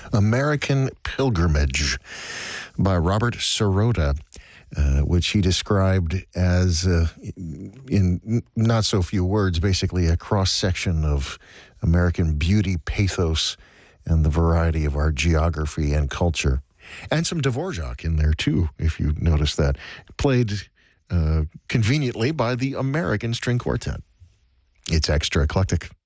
American Pilgrimage by Robert Sirota, which he described as, in not so few words, basically a cross-section of American beauty, pathos, and the variety of our geography and culture. And some Dvorak in there, too, if you notice that. Played conveniently by the American String Quartet. It's extra eclectic.